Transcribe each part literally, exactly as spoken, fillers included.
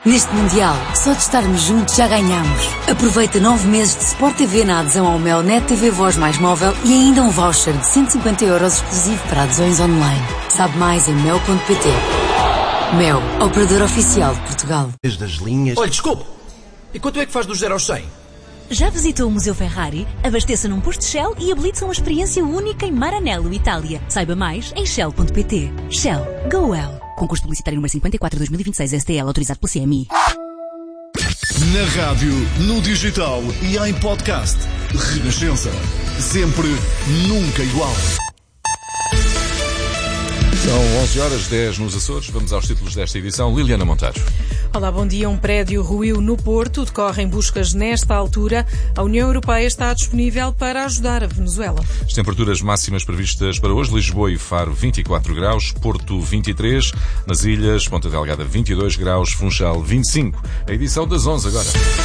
Neste Mundial, só de estarmos juntos já ganhamos. Aproveita nove meses de Sport T V na adesão ao Mel Net T V Voz mais móvel e ainda um voucher de cento e cinquenta euros exclusivo para adesões online. Sabe mais em mel ponto pt. Mel, operador oficial de Portugal. Desde as linhas... Olha, desculpe. E quanto é que faz dos zero aos cem? Já visitou o Museu Ferrari? Abasteça num posto Shell e habilite-se a uma experiência única em Maranello, Itália. Saiba mais em shell ponto pt. Shell. Go well. Concurso publicitário número cinquenta e quatro de dois mil e vinte e seis S T L, autorizado pela C M I. Na rádio, no digital e em podcast. Renascença. Sempre, nunca igual. São onze horas, dez nos Açores. Vamos aos títulos desta edição. Liliana Monteiro. Olá, bom dia. Um prédio ruiu no Porto. Decorrem buscas nesta altura. A União Europeia está disponível para ajudar a Venezuela. As temperaturas máximas previstas para hoje: Lisboa e Faro vinte e quatro graus, Porto vinte e três, nas ilhas Ponta Delgada vinte e dois graus, Funchal vinte e cinco. A edição das onze agora.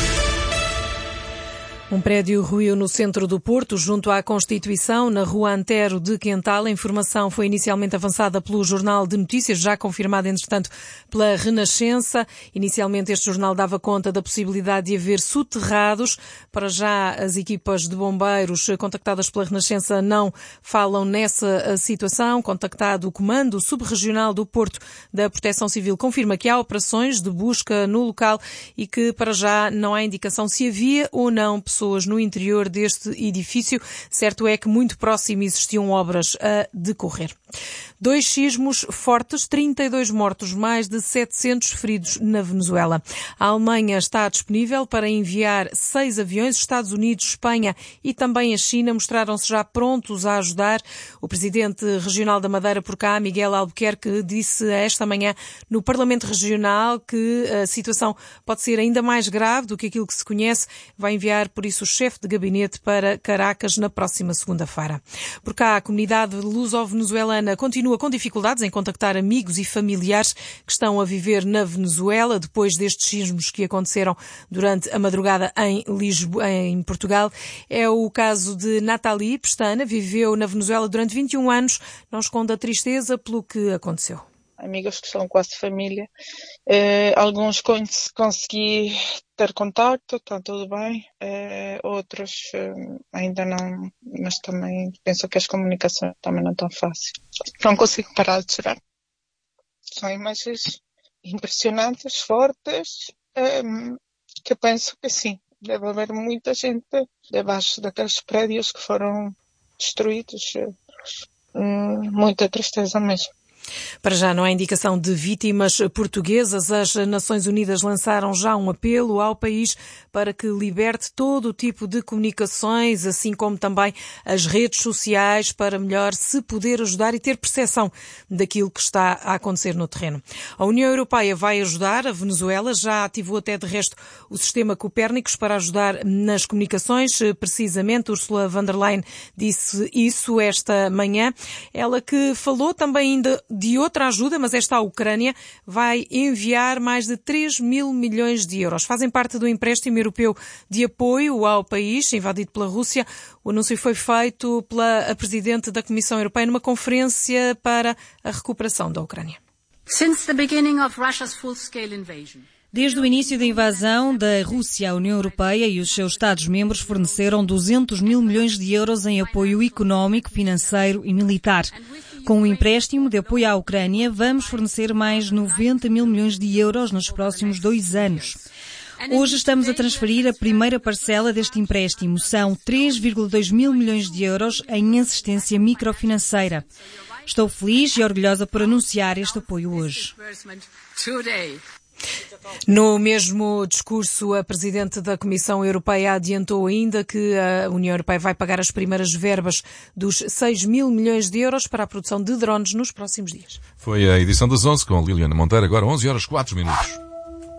Um prédio ruiu no centro do Porto, junto à Constituição, na rua Antero de Quental. A informação foi inicialmente avançada pelo Jornal de Notícias, já confirmada, entretanto, pela Renascença. Inicialmente, este jornal dava conta da possibilidade de haver soterrados. Para já, as equipas de bombeiros contactadas pela Renascença não falam nessa situação. Contactado o Comando Subregional do Porto da Proteção Civil, confirma que há operações de busca no local e que, para já, não há indicação se havia ou não pessoas pessoas no interior deste edifício. Certo é que muito próximo existiam obras a decorrer. Dois sismos fortes, trinta e dois mortos, mais de setecentos feridos na Venezuela. A Alemanha está disponível para enviar seis aviões. Estados Unidos, Espanha e também a China mostraram-se já prontos a ajudar. O presidente regional da Madeira por cá, Miguel Albuquerque, disse esta manhã no Parlamento Regional que a situação pode ser ainda mais grave do que aquilo que se conhece. Vai enviar, por isso, o chefe de gabinete para Caracas na próxima segunda-feira. Por cá, a comunidade luso-venezuelana continua com dificuldades em contactar amigos e familiares que estão a viver na Venezuela depois destes sismos que aconteceram durante a madrugada em Lisboa, em Portugal. É o caso de Nathalie Pestana, viveu na Venezuela durante vinte e um anos, não esconde a tristeza pelo que aconteceu. Amigos que são quase família, eh, alguns cons- consegui ter contacto, está tudo bem, eh, outros eh, ainda não, mas também penso que as comunicações também não estão fáceis. Não consigo parar de chorar. São imagens impressionantes, fortes, eh, que eu penso que sim, deve haver muita gente debaixo daqueles prédios que foram destruídos, eh, muita tristeza mesmo. Para já não há indicação de vítimas portuguesas. As Nações Unidas lançaram já um apelo ao país para que liberte todo o tipo de comunicações, assim como também as redes sociais, para melhor se poder ajudar e ter percepção daquilo que está a acontecer no terreno. A União Europeia vai ajudar a Venezuela, já ativou até de resto o sistema Copérnicos para ajudar nas comunicações. Precisamente, Ursula von der Leyen disse isso esta manhã. Ela que falou também ainda de outra ajuda, mas esta a Ucrânia vai enviar mais de três mil milhões de euros. Fazem parte do empréstimo europeu de apoio ao país, invadido pela Rússia. O anúncio foi feito pela a Presidente da Comissão Europeia numa conferência para a recuperação da Ucrânia. Since the beginning of Russia's full-scale invasion. Desde o início da invasão da Rússia à União Europeia e os seus Estados-membros forneceram duzentos mil milhões de euros em apoio económico, financeiro e militar. Com o empréstimo de apoio à Ucrânia, vamos fornecer mais noventa mil milhões de euros nos próximos dois anos. Hoje estamos a transferir a primeira parcela deste empréstimo. São três vírgula dois mil milhões de euros em assistência microfinanceira. Estou feliz e orgulhosa por anunciar este apoio hoje. No mesmo discurso, a Presidente da Comissão Europeia adiantou ainda que a União Europeia vai pagar as primeiras verbas dos seis mil milhões de euros para a produção de drones nos próximos dias. Foi a edição das onze com a Liliana Monteiro, agora onze horas quatro minutos.